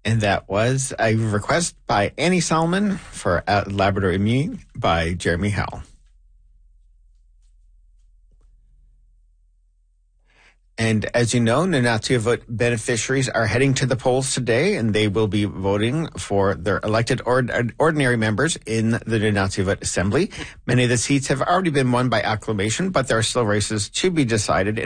And that was a request by Annie Solomon for Labrador Immune by Jeremy Howell. And as you know, Nunatavut beneficiaries are heading to the polls today, and they will be voting for their elected ordinary members in the Nunatavut Assembly. Many of the seats have already been won by acclamation, but there are still races to be decided.